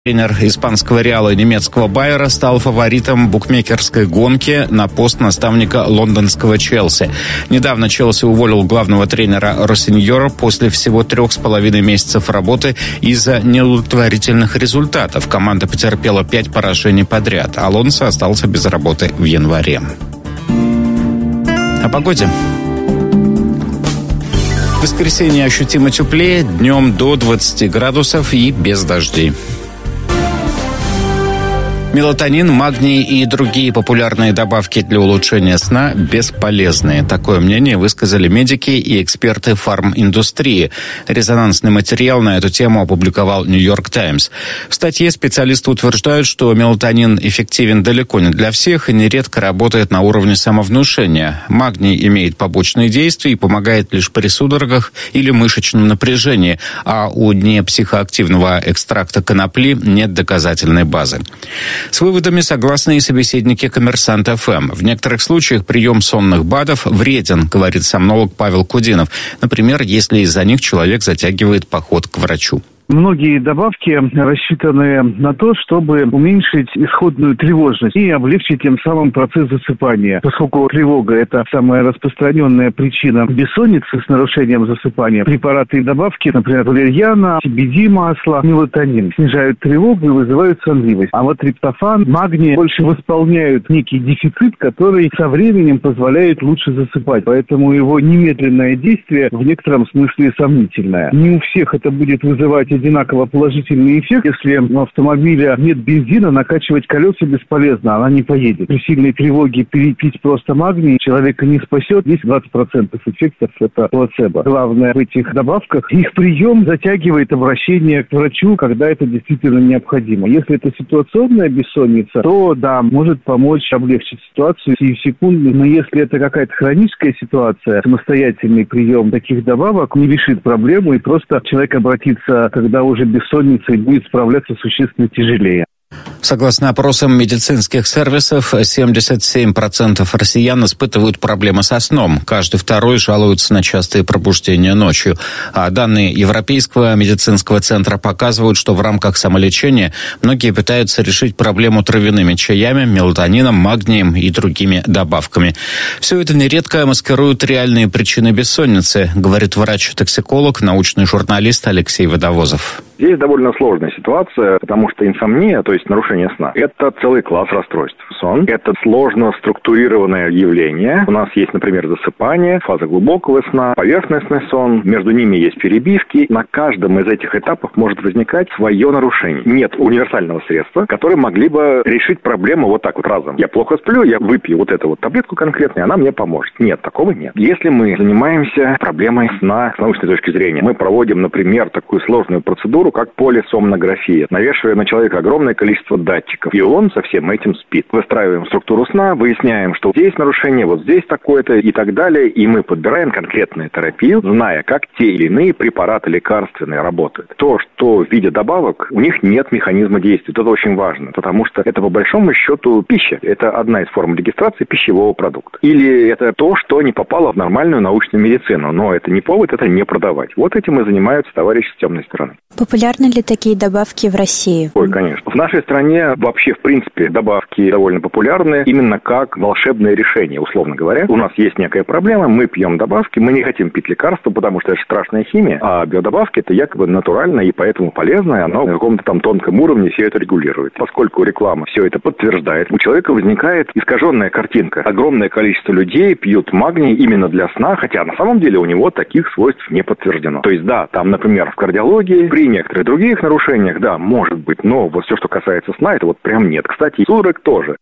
Тренер испанского «Реала» и немецкого «Байера» стал фаворитом букмекерской гонки на пост наставника лондонского «Челси». Недавно «Челси» уволил главного тренера Россиньора после всего 3,5 месяцев работы из-за неудовлетворительных результатов. Команда потерпела 5 поражений подряд. Алонсо остался без работы в январе. О погоде. В воскресенье ощутимо теплее, днем до 20 градусов и без дождей. Мелатонин, магний и другие популярные добавки для улучшения сна бесполезны. Такое мнение высказали медики и эксперты фарминдустрии. Резонансный материал на эту тему опубликовал «Нью-Йорк Таймс». В статье специалисты утверждают, что мелатонин эффективен далеко не для всех и нередко работает на уровне самовнушения. Магний имеет побочные действия и помогает лишь при судорогах или мышечном напряжении, а у непсихоактивного экстракта конопли нет доказательной базы. С выводами согласны и собеседники «Коммерсант ФМ». В некоторых случаях прием сонных БАДов вреден, говорит сомнолог Павел Кудинов. Например, если из-за них человек затягивает поход к врачу. Многие добавки рассчитаны на то, чтобы уменьшить исходную тревожность и облегчить тем самым процесс засыпания. Поскольку тревога – это самая распространенная причина бессонницы с нарушением засыпания, препараты и добавки, например, валерьяна, CBD-масло, мелатонин, снижают тревогу и вызывают сонливость. А вот триптофан, магний больше восполняют некий дефицит, который со временем позволяет лучше засыпать. Поэтому его немедленное действие в некотором смысле сомнительное. Не у всех это будет вызывать одинаково положительный эффект. Если у автомобиля нет бензина, накачивать колеса бесполезно, она не поедет. При сильной тревоге перепить просто магний человека не спасет. Есть 20% эффектов, это плацебо. Главное в этих добавках, их прием затягивает обращение к врачу, когда это действительно необходимо. Если это ситуационная бессонница, то да, может помочь облегчить ситуацию сиюсекундно. Но если это какая-то хроническая ситуация, самостоятельный прием таких добавок не решит проблему, и просто человек обратится, когда уже бессонница, и будет справляться существенно тяжелее. Согласно опросам медицинских сервисов, 77% россиян испытывают проблемы со сном. Каждый второй жалуется на частые пробуждения ночью. А данные Европейского медицинского центра показывают, что в рамках самолечения многие пытаются решить проблему травяными чаями, мелатонином, магнием и другими добавками. Все это нередко маскирует реальные причины бессонницы, говорит врач-токсиколог, научный журналист Алексей Водовозов. Здесь довольно сложная ситуация, потому что инсомния, то есть нарушение сна, это целый класс расстройств. Сон – это сложно структурированное явление. У нас есть, например, засыпание, фаза глубокого сна, поверхностный сон. Между ними есть перебивки. На каждом из этих этапов может возникать свое нарушение. Нет универсального средства, которое могли бы решить проблему вот так вот разом. Я плохо сплю, я выпью вот эту вот таблетку конкретную, она мне поможет. Нет, такого нет. Если мы занимаемся проблемой сна с научной точки зрения, мы проводим, например, такую сложную процедуру, как полисомнография. Навешивая на человека огромное количество датчиков, и он со всем этим спит. Выстраиваем структуру сна, выясняем, что здесь нарушение, вот здесь такое-то и так далее, и мы подбираем конкретную терапию, зная, как те или иные препараты лекарственные работают. То, что в виде добавок, у них нет механизма действия. Это очень важно, потому что это по большому счету пища. Это одна из форм регистрации пищевого продукта. Или это то, что не попало в нормальную научную медицину, но это не повод это не продавать. Вот этим и занимаются товарищи с темной стороны. Популярны ли такие добавки в России? Ой, конечно. В нашей стране вообще, в принципе, добавки довольно популярны именно как волшебное решение, условно говоря. У нас есть некая проблема, мы пьем добавки, мы не хотим пить лекарства, потому что это страшная химия, а биодобавки это якобы натуральное и поэтому полезное, оно на каком-то там тонком уровне все это регулирует. Поскольку реклама все это подтверждает, у человека возникает искаженная картинка. Огромное количество людей пьют магний именно для сна, хотя на самом деле у него таких свойств не подтверждено. То есть да, там, например, в кардиологии, при некоторых других нарушениях, да, может быть, но вот все, что касается сна, это вот прям нет. Кстати, судорог тоже.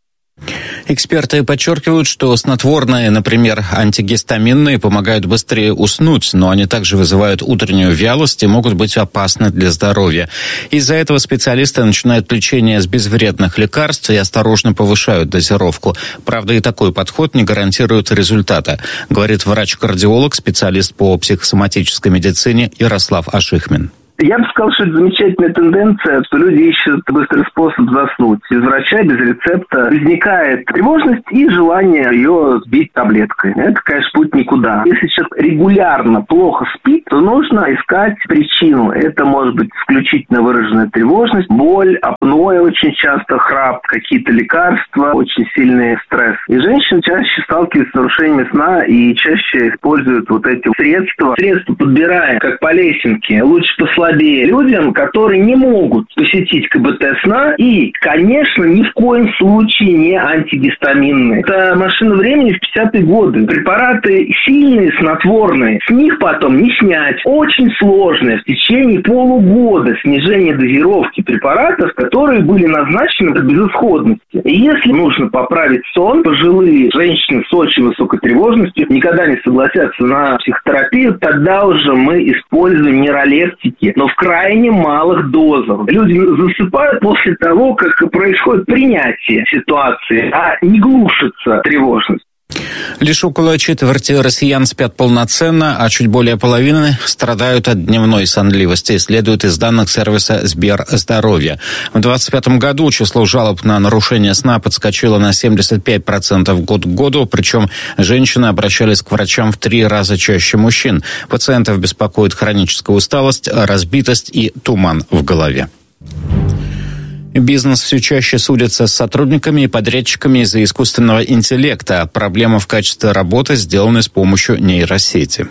Эксперты подчеркивают, что снотворные, например, антигистаминные, помогают быстрее уснуть, но они также вызывают утреннюю вялость и могут быть опасны для здоровья. Из-за этого специалисты начинают лечение с безвредных лекарств и осторожно повышают дозировку. Правда, и такой подход не гарантирует результата, говорит врач-кардиолог, специалист по психосоматической медицине Ярослав Ашихмин. Я бы сказал, что это замечательная тенденция, что люди ищут быстрый способ заснуть. Без врача, без рецепта возникает тревожность и желание ее сбить таблеткой. Это, конечно, путь никуда. Если человек регулярно плохо спит, то нужно искать причину. Это может быть исключительно выраженная тревожность, боль, апноэ очень часто, храп, какие-то лекарства, очень сильный стресс. И женщины чаще сталкиваются с нарушениями сна и чаще используют вот эти средства. Средства подбираем, как по лесенке, лучше послабее людям, которые не могут посетить КБТ сна и, конечно, ни в коем случае не антигистаминные. Это машина времени в 50-е годы. Препараты сильные, снотворные, с них потом не снять. Очень сложное в течение полугода снижение дозировки препаратов, которые были назначены от безысходности. И если нужно поправить сон, пожилые женщины с очень высокой тревожностью никогда не согласятся на психотерапию, тогда уже мы используем нейролептики, но в крайне малых дозах. Люди засыпают после того, как происходит принятие ситуации, а не глушится тревожность. Лишь около четверти россиян спят полноценно, а чуть более половины страдают от дневной сонливости, следует из данных сервиса Сберздоровья. В 2025 году число жалоб на нарушение сна подскочило на 75% год к году, причем женщины обращались к врачам в 3 раза чаще мужчин. Пациентов беспокоит хроническая усталость, разбитость и туман в голове. Бизнес все чаще судится с сотрудниками и подрядчиками из-за искусственного интеллекта. Проблема в качестве работы сделана с помощью нейросети.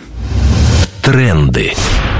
Тренды.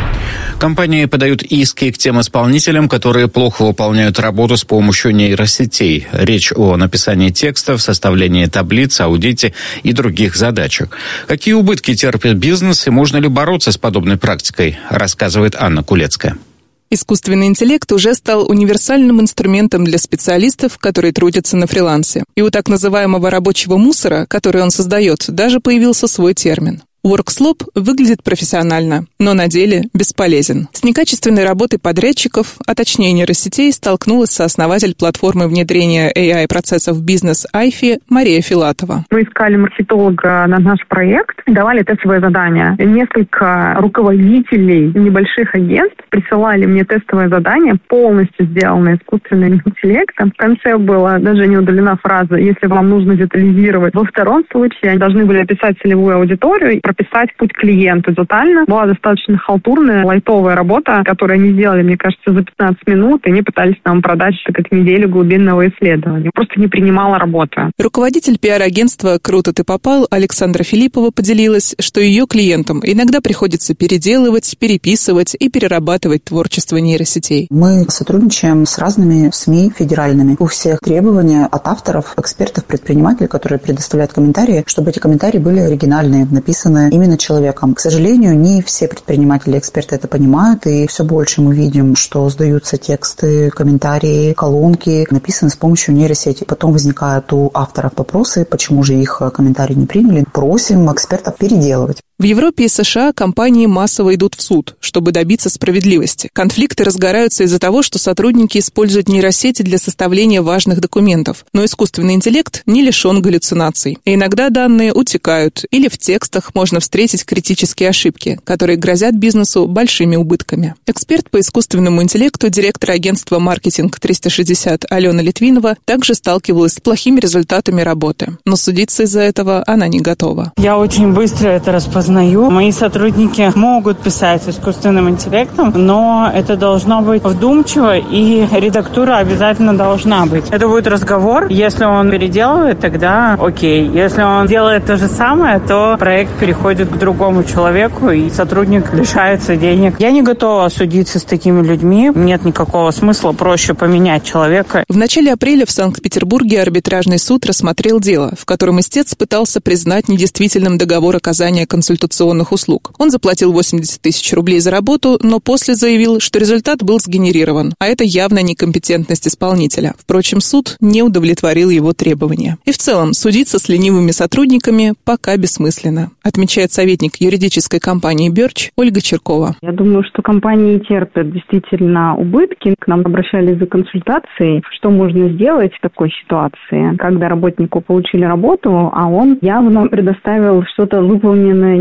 Компании подают иски к тем исполнителям, которые плохо выполняют работу с помощью нейросетей. Речь о написании текстов, составлении таблиц, аудите и других задачах. Какие убытки терпит бизнес и можно ли бороться с подобной практикой, рассказывает Анна Кулецкая. Искусственный интеллект уже стал универсальным инструментом для специалистов, которые трудятся на фрилансе. И у так называемого рабочего мусора, который он создает, даже появился свой термин. Workslop выглядит профессионально, но на деле бесполезен. С некачественной работой подрядчиков, а точнее нейросетей, столкнулась сооснователь платформы внедрения AI-процессов в бизнес Айфи Мария Филатова. Мы искали маркетолога на наш проект, давали тестовое задание. Несколько руководителей небольших агентств присылали мне тестовое задание, полностью сделанное искусственным интеллектом. В конце была даже не удалена фраза «если вам нужно детализировать». Во втором случае они должны были описать целевую аудиторию, прописать путь клиенту детально. Была достаточно халтурная, лайтовая работа, которую они сделали, мне кажется, за 15 минут, и они пытались нам продать это как неделю глубинного исследования. Просто не принимала работы. Руководитель пиар-агентства «Круто ты попал» Александра Филиппова поделилась, что ее клиентам иногда приходится переделывать, переписывать и перерабатывать творчество нейросетей. Мы сотрудничаем с разными СМИ федеральными. У всех требования от авторов, экспертов, предпринимателей, которые предоставляют комментарии, чтобы эти комментарии были оригинальные, написаны именно человеком. К сожалению, не все предприниматели и эксперты это понимают, и все больше мы видим, что сдаются тексты, комментарии, колонки, написаны с помощью нейросети. Потом возникают у авторов вопросы, почему же их комментарии не приняли. Просим экспертов переделывать. В Европе и США компании массово идут в суд, чтобы добиться справедливости. Конфликты разгораются из-за того, что сотрудники используют нейросети для составления важных документов. Но искусственный интеллект не лишен галлюцинаций. И иногда данные утекают, или в текстах можно встретить критические ошибки, которые грозят бизнесу большими убытками. Эксперт по искусственному интеллекту, директор агентства «Маркетинг 360» Алена Литвинова также сталкивалась с плохими результатами работы. Но судиться из-за этого она не готова. Я очень быстро это распознаю. Мои сотрудники могут писать искусственным интеллектом, но это должно быть вдумчиво, и редактура обязательно должна быть. Это будет разговор. Если он переделывает, тогда окей. Если он делает то же самое, то проект переходит к другому человеку, и сотрудник лишается денег. Я не готова судиться с такими людьми. Нет никакого смысла, проще поменять человека. В начале апреля в Санкт-Петербурге арбитражный суд рассмотрел дело, в котором истец пытался признать недействительным договор оказания консультационных услуг. Он заплатил 80 тысяч рублей за работу, но после заявил, что результат был сгенерирован, а это явно некомпетентность исполнителя. Впрочем, суд не удовлетворил его требования. И в целом, судиться с ленивыми сотрудниками пока бессмысленно, отмечает советник юридической компании «Бёрч» Ольга Черкова. Я думаю, что компании терпят действительно убытки. К нам обращались за консультацией. Что можно сделать в такой ситуации, когда работнику получили работу, а он явно предоставил что-то выполненное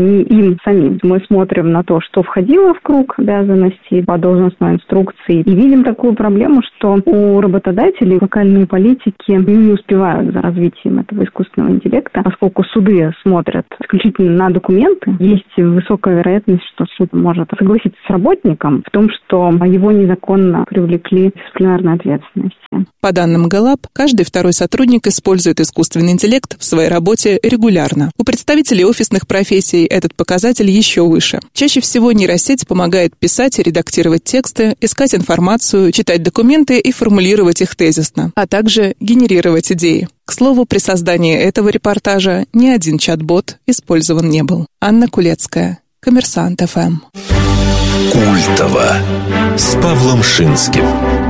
не им самим. Мы смотрим на то, что входило в круг обязанностей по должностной инструкции, и видим такую проблему, что у работодателей локальные политики не успевают за развитием этого искусственного интеллекта, поскольку суды смотрят исключительно на документы. Есть высокая вероятность, что суд может согласиться с работником в том, что его незаконно привлекли к дисциплинарной ответственности. По данным Гэллап, каждый второй сотрудник использует искусственный интеллект в своей работе регулярно. У представителей офисных профессий этот показатель еще выше. Чаще всего нейросеть помогает писать и редактировать тексты, искать информацию, читать документы и формулировать их тезисно, а также генерировать идеи. К слову, при создании этого репортажа ни один чат-бот использован не был. Анна Кулецкая, Коммерсант ФМ. Культово с Павлом Шинским.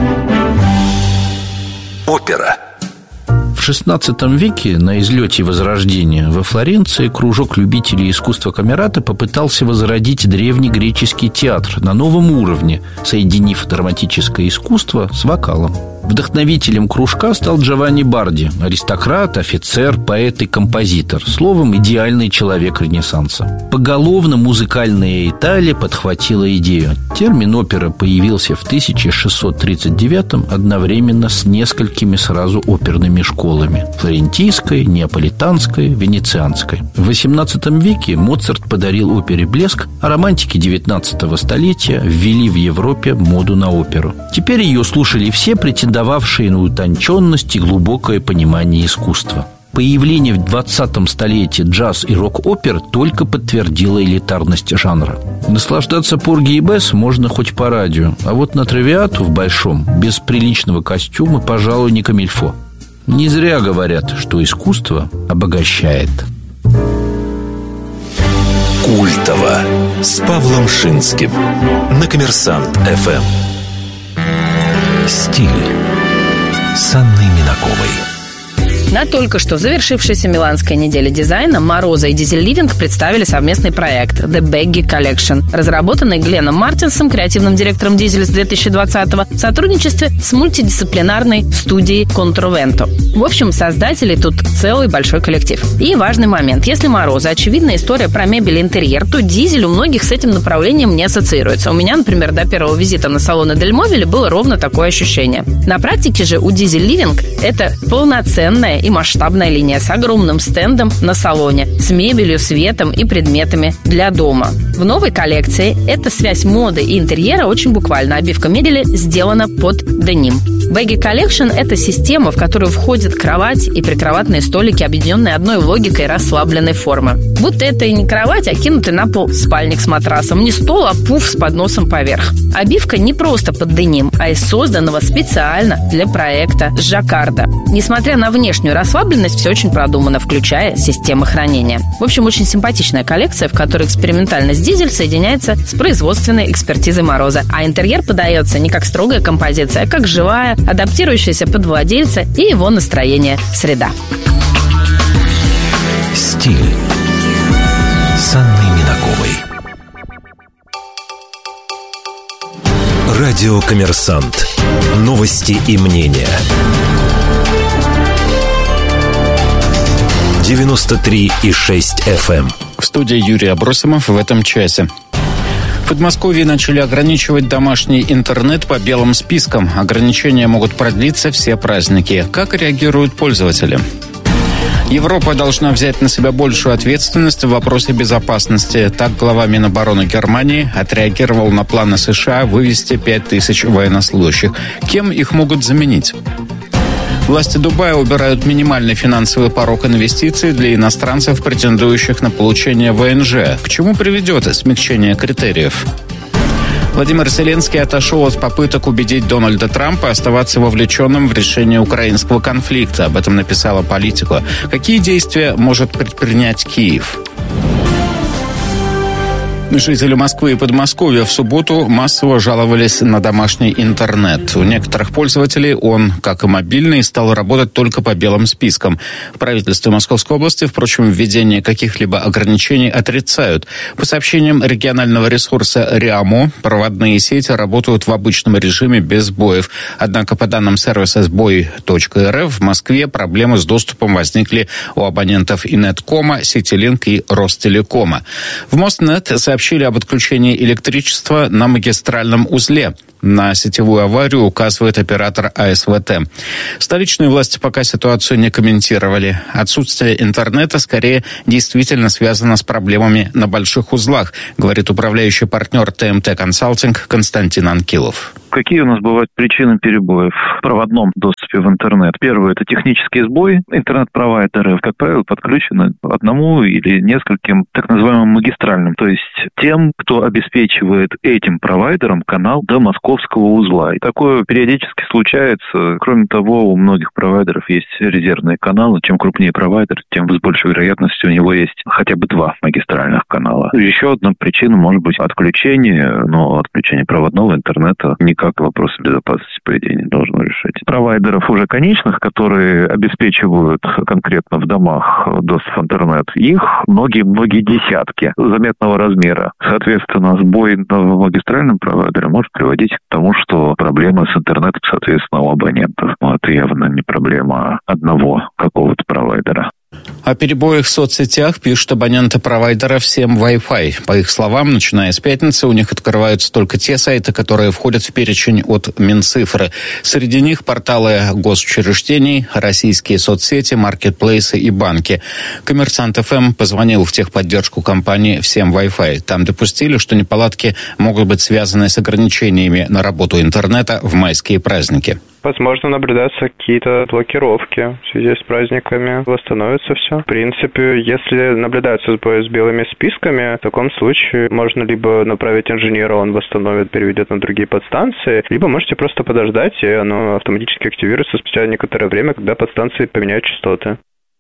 Опера. В XVI веке на излете Возрождения во Флоренции кружок любителей искусства камерата попытался возродить древний греческий театр на новом уровне, соединив драматическое искусство с вокалом. Вдохновителем кружка стал Джованни Барди, аристократ, офицер, поэт и композитор, словом, идеальный человек Ренессанса. Поголовно музыкальная Италия подхватила идею. Термин «опера» появился в 1639-м одновременно с несколькими сразу оперными школами – флорентийской, неаполитанской, венецианской. В XVIII веке Моцарт подарил опере блеск, а романтики XIX столетия ввели в Европе моду на оперу. Теперь ее слушали все претендовавшие на утонченность и глубокое понимание искусства. Появление в 20-м столетии джаз и рок-опер только подтвердило элитарность жанра. Наслаждаться Порги и Бесс можно хоть по радио, а вот на Травиату в большом, без приличного костюма, пожалуй, не камильфо. Не зря говорят, что искусство обогащает. Культово с Павлом Шинским на Коммерсант ФМ. Стиль с Анной Минаковой. На только что завершившейся Миланской неделе дизайна Мороза и Diesel Living представили совместный проект The Baggy Collection, разработанный Гленном Мартинсом, креативным директором Diesel с 2020-го, в сотрудничестве с мультидисциплинарной студией Controvento. В общем, создателей тут целый большой коллектив. И важный момент. Если Мороза – очевидная история про мебель и интерьер, то Diesel у многих с этим направлением не ассоциируется. У меня, например, до первого визита на салоны Дель Мобиле было ровно такое ощущение. На практике же у Diesel Living это полноценная и масштабная линия с огромным стендом на салоне, с мебелью, светом и предметами для дома. В новой коллекции эта связь моды и интерьера очень буквально. Обивка мебели сделана под деним. Baggy Collection – это система, в которую входит кровать и прикроватные столики, объединенные одной логикой расслабленной формы. Будто это и не кровать, а кинутый на пол спальник с матрасом, не стол, а пуф с подносом поверх. Обивка не просто под деним, а из созданного специально для проекта с жаккарда. Несмотря на внешнюю расслабленность, все очень продумано, включая системы хранения. В общем, очень симпатичная коллекция, в которой экспериментальность Diesel соединяется с производственной экспертизой Мороза, а интерьер подается не как строгая композиция, а как живая, адаптирующаяся под владельца и его настроение среда. Стиль с Анной Минаковой. Радио «Коммерсант». Новости и мнения. 93,6 FM. В студии Юрий Абросимов в этом часе. В Подмосковье начали ограничивать домашний интернет по белым спискам. Ограничения могут продлиться все праздники. Как реагируют пользователи? Европа должна взять на себя большую ответственность в вопросе безопасности. Так глава Минобороны Германии отреагировал на планы США вывести 5000 военнослужащих. Кем их могут заменить? Власти Дубая убирают минимальный финансовый порог инвестиций для иностранцев, претендующих на получение ВНЖ. К чему приведет смягчение критериев? Владимир Зеленский отошел от попыток убедить Дональда Трампа оставаться вовлеченным в решение украинского конфликта. Об этом написала Политико. Какие действия может предпринять Киев? Жители Москвы и Подмосковья в субботу массово жаловались на домашний интернет. У некоторых пользователей он, как и мобильный, стал работать только по белым спискам. В правительстве Московской области, впрочем, введение каких-либо ограничений отрицают. По сообщениям регионального ресурса РИАМО, проводные сети работают в обычном режиме без сбоев. Однако, по данным сервиса сбой.рф, в Москве проблемы с доступом возникли у абонентов Инеткома, Ситилинк и Ростелекома. В Моснет сообщили об отключении электричества на магистральном узле. На сетевую аварию указывает оператор АСВТ. Столичные власти пока ситуацию не комментировали. Отсутствие интернета скорее действительно связано с проблемами на больших узлах, говорит управляющий партнер ТМТ Консалтинг Константин Анкилов. Какие у нас бывают причины перебоев в проводном доступе в интернет? Первое – это технический сбой. Интернет-провайдеры, как правило, подключены одному или нескольким так называемым магистральным, то есть тем, кто обеспечивает этим провайдером канал до московского узла. И такое периодически случается. Кроме того, у многих провайдеров есть резервные каналы. Чем крупнее провайдер, тем с большей вероятностью у него есть хотя бы 2 магистральных канала. Еще одна причина может быть отключение, но отключение проводного интернета никак вопросы безопасности поведения не должно решить. Провайдеров уже конечных, которые обеспечивают конкретно в домах доступ в интернет, их многие десятки заметного размера. Соответственно, сбой в магистральном провайдере может приводить к тому, что проблемы с интернетом, соответственно, у абонентов. Но это явно не проблема одного какого-то провайдера. О перебоях в соцсетях пишут абоненты провайдера «Всем Wi-Fi». По их словам, начиная с пятницы у них открываются только те сайты, которые входят в перечень от Минцифры. Среди них порталы госучреждений, российские соцсети, маркетплейсы и банки. Коммерсант ФМ позвонил в техподдержку компании «Всем Wi-Fi». Там допустили, что неполадки могут быть связаны с ограничениями на работу интернета в майские праздники. Возможно, наблюдаются какие-то блокировки в связи с праздниками. Восстановится все. В принципе, если наблюдаются сбои с белыми списками, в таком случае можно либо направить инженера, он восстановит, переведет на другие подстанции, либо можете просто подождать, и оно автоматически активируется спустя некоторое время, когда подстанции поменяют частоты.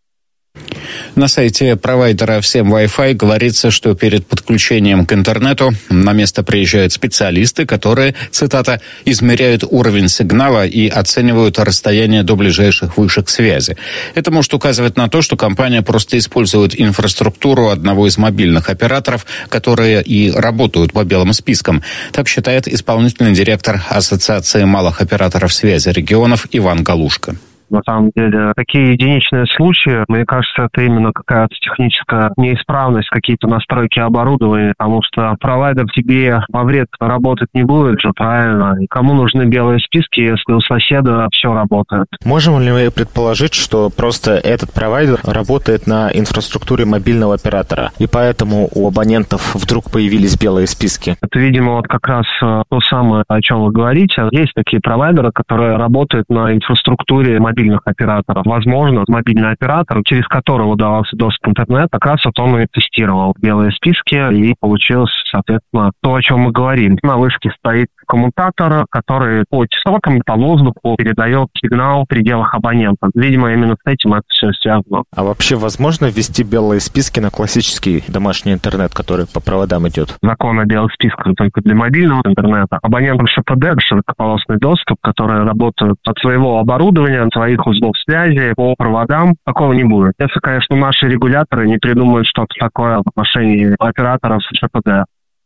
На сайте провайдера «Всем Wi-Fi» говорится, что перед подключением к интернету на место приезжают специалисты, которые, цитата, «измеряют уровень сигнала и оценивают расстояние до ближайших вышек связи». Это может указывать на то, что компания просто использует инфраструктуру одного из мобильных операторов, которые и работают по белым спискам. Так считает исполнительный директор Ассоциации малых операторов связи регионов Иван Галушко. На самом деле, такие единичные случаи, мне кажется, это именно какая-то техническая неисправность, какие-то настройки оборудования, потому что провайдер тебе во вред работать не будет же, правильно? И кому нужны белые списки, если у соседа все работает? Можем ли мы предположить, что просто этот провайдер работает на инфраструктуре мобильного оператора, и поэтому у абонентов вдруг появились белые списки? Это, видимо, вот как раз то самое, о чем вы говорите. Есть такие провайдеры, которые работают на инфраструктуре мобильных операторов. Возможно, мобильный оператор, через которого давался доступ в интернет, как раз вот он и тестировал белые списки, и получилось, соответственно, то, о чем мы говорим. На вышке стоит коммутатор, который по частотам, по воздуху передает сигнал в пределах абонента. Видимо, именно с этим это все связано. А вообще возможно ввести белые списки на классический домашний интернет, который по проводам идет? Закон о белых списках только для мобильного интернета. Абонентам ШПД, широкополосный доступ, которые работают от своего оборудования, от своих узлов связи по проводам, такого не будет. Если, конечно, наши регуляторы не придумают что-то такое в отношении операторов ШПД.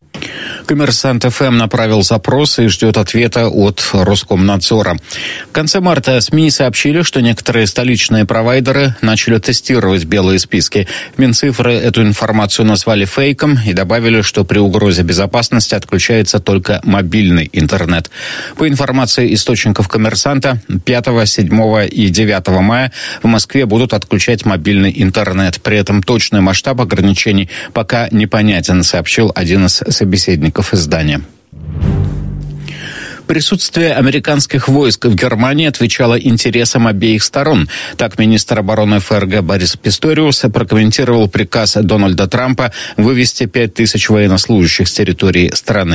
Коммерсант ФМ направил запрос и ждет ответа от Роскомнадзора. В конце марта СМИ сообщили, что некоторые столичные провайдеры начали тестировать белые списки. Минцифры эту информацию назвали фейком и добавили, что при угрозе безопасности отключается только мобильный интернет. По информации источников «Коммерсанта», 5, 7 и 9 мая в Москве будут отключать мобильный интернет. При этом точный масштаб ограничений пока непонятен, сообщил один из собеседников издания. Присутствие американских войск в Германии отвечало интересам обеих сторон. Так министр обороны ФРГ Борис Писториус прокомментировал приказ Дональда Трампа вывести 5000 военнослужащих с территории страны.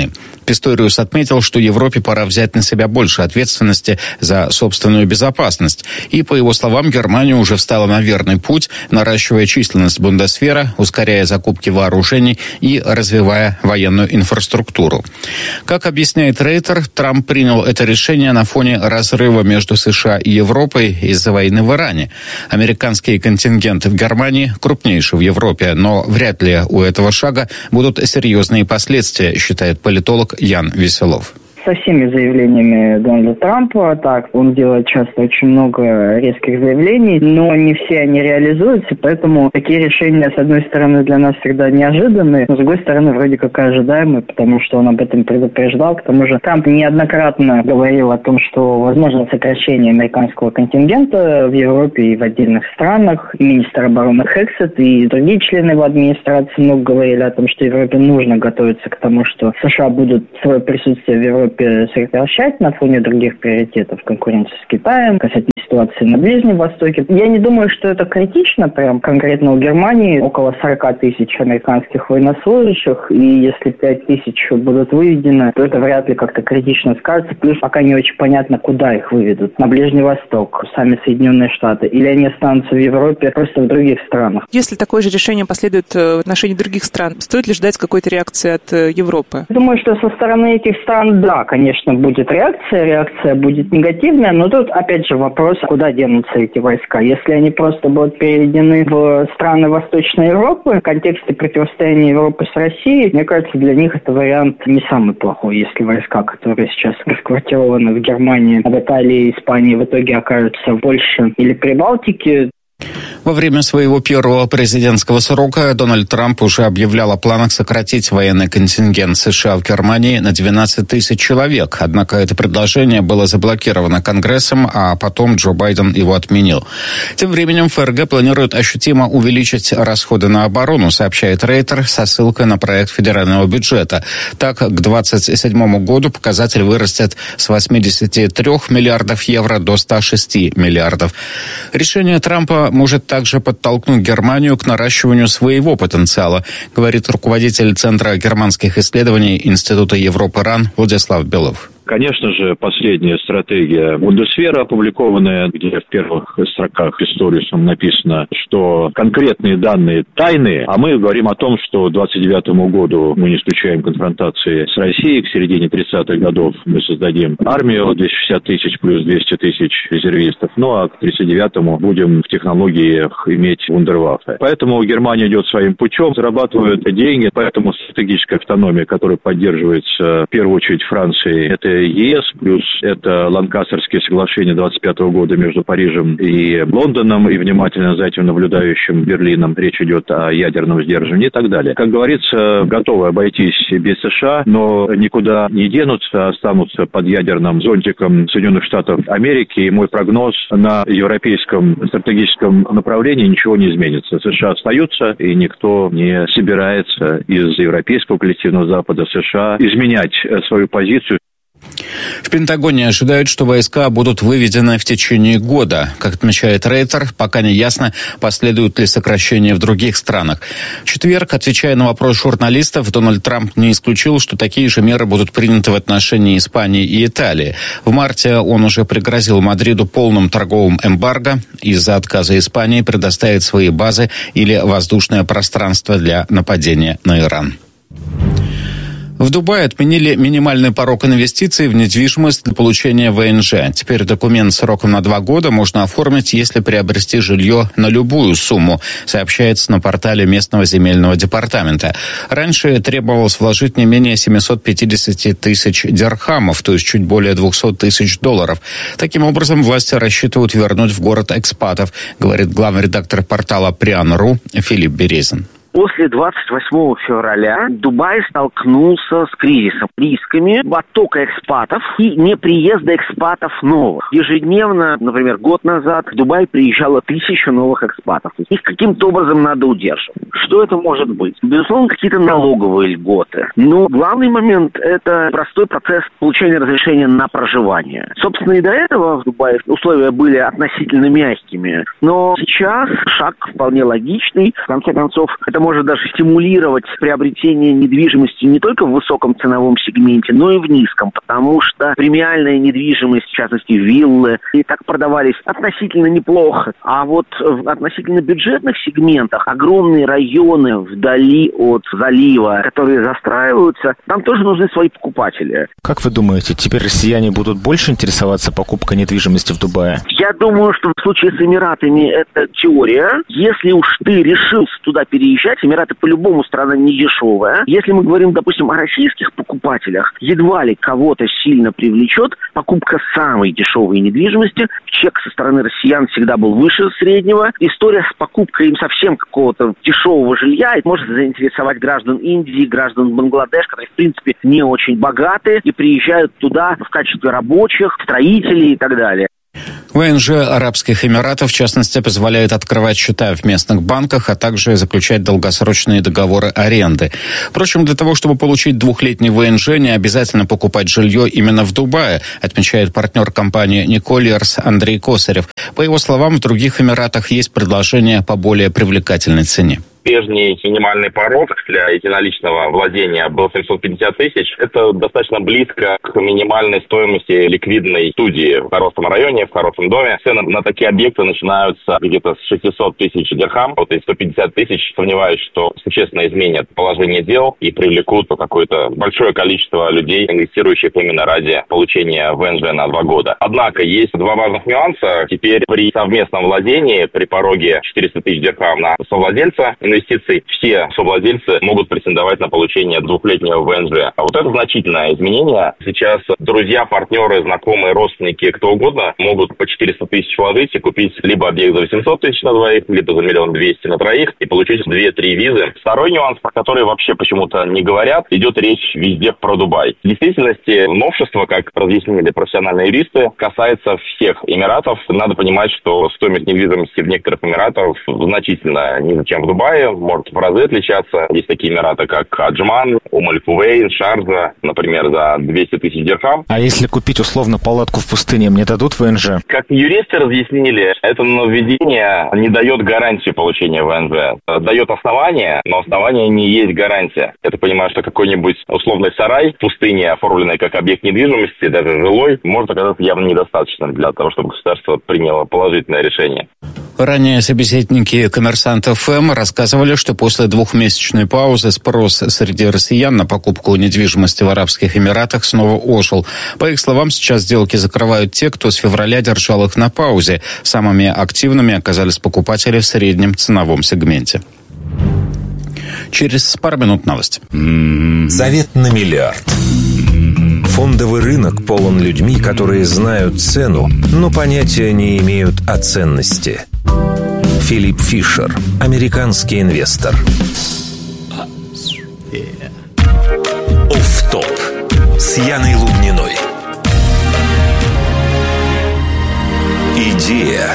Писториус отметил, что Европе пора взять на себя больше ответственности за собственную безопасность. И, по его словам, Германия уже встала на верный путь, наращивая численность Бундесвера, ускоряя закупки вооружений и развивая военную инфраструктуру. Как объясняет Рейтер, Трамп принял это решение на фоне разрыва между США и Европой из-за войны в Иране. Американские контингенты в Германии крупнейшие в Европе, но вряд ли у этого шага будут серьезные последствия, считает политолог Ян Веселов. Со всеми заявлениями Дональда Трампа, так, он делает часто очень много резких заявлений, но не все они реализуются, поэтому такие решения, с одной стороны, для нас всегда неожиданные, но с другой стороны, вроде как и ожидаемые, потому что он об этом предупреждал. К тому же Трамп неоднократно говорил о том, что возможно сокращение американского контингента в Европе и в отдельных странах. И министр обороны Хексет и другие члены его администрации много говорили о том, что Европе нужно готовиться к тому, что США будут свое присутствие в Европе сокращать на фоне других приоритетов, конкуренции с Китаем, касательно ситуации на Ближнем Востоке. Я не думаю, что это критично, прям конкретно у Германии около 40 тысяч американских военнослужащих, и если 5 тысяч будут выведены, то это вряд ли как-то критично скажется, плюс пока не очень понятно, куда их выведут. На Ближний Восток, сами Соединенные Штаты, или они останутся в Европе, просто в других странах. Если такое же решение последует в отношении других стран, стоит ли ждать какой-то реакции от Европы? Думаю, что со стороны этих стран, да, конечно, будет реакция будет негативная, но тут, опять же, вопрос, куда денутся эти войска. Если они просто будут переведены в страны Восточной Европы, в контексте противостояния Европы с Россией, мне кажется, для них это вариант не самый плохой. Если войска, которые сейчас расквартированы в Германии, в Италии, Испании, в итоге окажутся в Польше или Прибалтике. Во время своего первого президентского срока Дональд Трамп уже объявлял о планах сократить военный контингент США в Германии на 12 тысяч человек. Однако это предложение было заблокировано Конгрессом, а потом Джо Байден его отменил. Тем временем ФРГ планирует ощутимо увеличить расходы на оборону, сообщает Рейтер со ссылкой на проект федерального бюджета. Так, к 2027 году показатель вырастет с 83 миллиардов евро до 106 миллиардов. Решение Трампа может также подтолкнуть Германию к наращиванию своего потенциала, говорит руководитель Центра германских исследований Института Европы РАН Владислав Белов. Конечно же, последняя стратегия Бундесвера, опубликованная, где в первых строках Писториусом написано, что конкретные данные тайные, а мы говорим о том, что к 2029 году мы не исключаем конфронтации с Россией, к середине 30-х годов мы создадим армию 260 тысяч плюс 200 тысяч резервистов, ну а к 39-му будем в технологиях иметь вундерваффе. Поэтому Германия идет своим путем, зарабатывает деньги, поэтому стратегическая автономия, которая поддерживается в первую очередь Францией, это ЕС, плюс это Ланкастерские соглашения 25 года между Парижем и Лондоном, и внимательно за этим наблюдающим Берлином. Речь идет о ядерном сдерживании и так далее. Как говорится, готовы обойтись без США, но никуда не денутся, останутся под ядерным зонтиком Соединенных Штатов Америки. И мой прогноз: на европейском стратегическом направлении ничего не изменится. США остаются, и никто не собирается из европейского коллективного Запада США изменять свою позицию. В Пентагоне ожидают, что войска будут выведены в течение года. Как отмечает Рейтер, пока не ясно, последуют ли сокращения в других странах. В четверг, отвечая на вопрос журналистов, Дональд Трамп не исключил, что такие же меры будут приняты в отношении Испании и Италии. В марте он уже пригрозил Мадриду полным торговым эмбарго из-за отказа Испании предоставить свои базы или воздушное пространство для нападения на Иран. В Дубае отменили минимальный порог инвестиций в недвижимость для получения ВНЖ. Теперь документ сроком на 2 года можно оформить, если приобрести жилье на любую сумму, сообщается на портале местного земельного департамента. Раньше требовалось вложить не менее 750 тысяч дирхамов, то есть чуть более 200 тысяч долларов. Таким образом, власти рассчитывают вернуть в город экспатов, говорит главный редактор портала Приан.ру Филипп Березин. После 28 февраля Дубай столкнулся с кризисом, рисками оттока экспатов и неприезда экспатов новых. Ежедневно, например, год назад в Дубай приезжало 1000 новых экспатов. Их каким-то образом надо удерживать. Что это может быть? Безусловно, какие-то налоговые льготы. Но главный момент – это простой процесс получения разрешения на проживание. Собственно, и до этого в Дубае условия были относительно мягкими. Но сейчас шаг вполне логичный. В конце концов, это может даже стимулировать приобретение недвижимости не только в высоком ценовом сегменте, но и в низком, потому что премиальная недвижимость, в частности виллы, и так продавались относительно неплохо. А вот в относительно бюджетных сегментах огромные районы вдали от залива, которые застраиваются, там тоже нужны свои покупатели. Как вы думаете, теперь россияне будут больше интересоваться покупкой недвижимости в Дубае? Я думаю, что в случае с Эмиратами это теория. Если уж ты решился туда переезжать, Эмираты по-любому страна не дешевая. Если мы говорим, допустим, о российских покупателях, едва ли кого-то сильно привлечет покупка самой дешевой недвижимости. Чек со стороны россиян всегда был выше среднего. История с покупкой им совсем какого-то дешевого жилья может заинтересовать граждан Индии, граждан Бангладеш, которые, в принципе, не очень богаты и приезжают туда в качестве рабочих, строителей и так далее. ВНЖ Арабских Эмиратов, в частности, позволяет открывать счета в местных банках, а также заключать долгосрочные договоры аренды. Впрочем, для того, чтобы получить 2-летний ВНЖ, не обязательно покупать жилье именно в Дубае, отмечает партнер компании Никольерс Андрей Косарев. По его словам, в других Эмиратах есть предложения по более привлекательной цене. Прежний минимальный порог для единоличного владения был 750 тысяч. Это достаточно близко к минимальной стоимости ликвидной студии в хорошем районе, в хорошем доме. Цены на такие объекты начинаются где-то с 600 тысяч дирхам. Вот и 150 тысяч, сомневаюсь, что существенно изменят положение дел и привлекут какое-то большое количество людей, инвестирующих именно ради получения ВНЖ на 2 года. Однако есть 2 важных нюанса. Теперь при совместном владении, при пороге 400 тысяч дирхам на совладельца инвестиций, все совладельцы могут претендовать на получение 2-летнего ВНЖ. А вот это значительное изменение. Сейчас друзья, партнеры, знакомые, родственники, кто угодно могут по 400 тысяч вложить и купить либо объект за 800 тысяч на двоих, либо за 1 200 000 на троих и получить 2-3 визы. Второй нюанс, про который вообще почему-то не говорят, идет речь везде про Дубай. В действительности новшество, как разъяснили профессиональные юристы, касается всех Эмиратов. Надо понимать, что стоимость недвижимости в некоторых Эмиратах значительно ниже, чем в Дубае. Может в разы отличаться. Есть такие Эмираты, как Аджман, Аль-Кувейн, Шарджа, например, за 200 тысяч дирхам. А если купить условно палатку в пустыне, мне дадут ВНЖ? Как юристы разъяснили, это нововведение не дает гарантии получения ВНЖ. Дает основание, но основание не есть гарантия. Это понимаю, что какой-нибудь условный сарай в пустыне, оформленный как объект недвижимости, даже жилой, может оказаться явно недостаточным для того, чтобы государство приняло положительное решение. Ранее собеседники «Коммерсант ФМ» рассказывали, что после 2-месячной паузы спрос среди россиян на покупку недвижимости в Арабских Эмиратах снова ожил. По их словам, сейчас сделки закрывают те, кто с февраля держал их на паузе. Самыми активными оказались покупатели в среднем ценовом сегменте. Через пару минут новости. Совет на миллиард. Фондовый рынок полон людьми, которые знают цену, но понятия не имеют о ценности. Филипп Фишер, американский инвестор. Офф-топ с Яной Лубниной. Идея.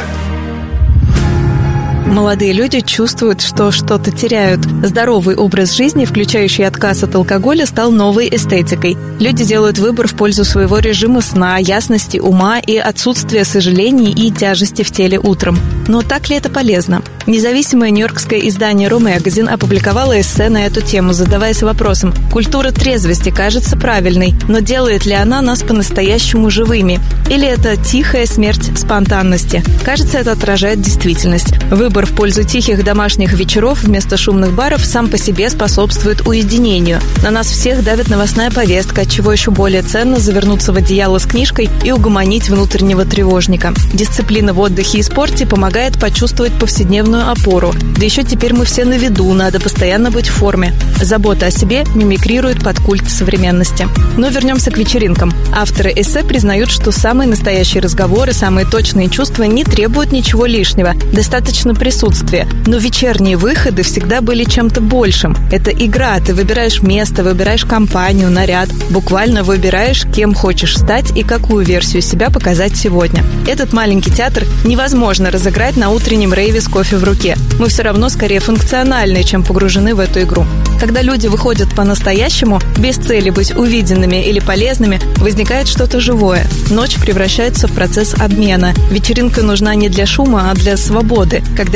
Молодые люди чувствуют, что что-то теряют. Здоровый образ жизни, включающий отказ от алкоголя, стал новой эстетикой. Люди делают выбор в пользу своего режима сна, ясности ума и отсутствия сожалений и тяжести в теле утром. Но так ли это полезно? Независимое нью-йоркское издание «Ромагазин» опубликовало эссе на эту тему, задаваясь вопросом: культура трезвости кажется правильной, но делает ли она нас по-настоящему живыми? Или это тихая смерть спонтанности? Кажется, это отражает действительность. Выбор в пользу тихих домашних вечеров вместо шумных баров сам по себе способствует уединению. На нас всех давит новостная повестка, отчего еще более ценно завернуться в одеяло с книжкой и угомонить внутреннего тревожника. Дисциплина в отдыхе и спорте помогает почувствовать повседневную опору. Да еще теперь мы все на виду, надо постоянно быть в форме. Забота о себе мимикрирует под культ современности. Но вернемся к вечеринкам. Авторы эссе признают, что самые настоящие разговоры, самые точные чувства не требуют ничего лишнего. Достаточно присутствия. Но вечерние выходы всегда были чем-то большим. Это игра. Ты выбираешь место, выбираешь компанию, наряд. Буквально выбираешь, кем хочешь стать и какую версию себя показать сегодня. Этот маленький театр невозможно разыграть на утреннем рейве с кофе в руке. Мы все равно скорее функциональны, чем погружены в эту игру. Когда люди выходят по-настоящему, без цели быть увиденными или полезными, возникает что-то живое. Ночь превращается в процесс обмена. Вечеринка нужна не для шума, а для свободы, когда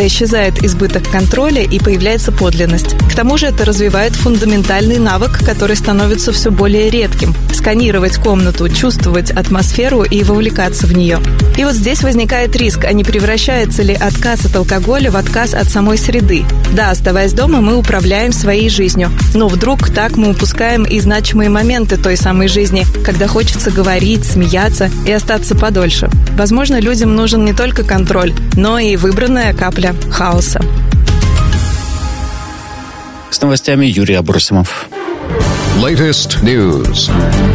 исчезает избыток контроля и появляется подлинность. К тому же это развивает фундаментальный навык, который становится все более редким – сканировать комнату, чувствовать атмосферу и вовлекаться в нее. И вот здесь возникает риск, а не превращается ли отказ от алкоголя в отказ от самой среды. Да, оставаясь дома, мы управляем своей жизнью, но вдруг так мы упускаем и значимые моменты той самой жизни, когда хочется говорить, смеяться и остаться подольше. Возможно, людям нужен не только контроль, но и выбранная капля хаоса. С новостями Юрий Абросимов. Latest News.